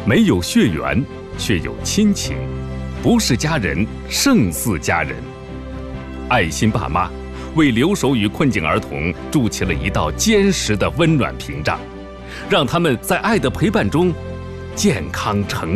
没有血缘，却有亲情，不是家人胜似家人。爱心爸妈为留守与困境儿童筑起了一道坚实的温暖屏障，让他们在爱的陪伴中健康成长。